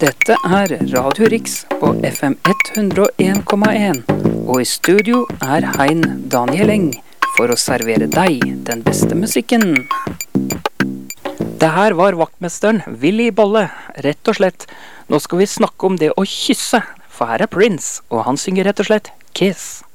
Dette er Radio Riks på FM 101,1, og i studio er Hein Daniel Eng for å servere deg den beste musikken. Det her var vaktmesteren Willy Bolle, rett og slett. Nå skal vi snakke om det å kysse, for her er Prince, og han synger rett og slett Kiss.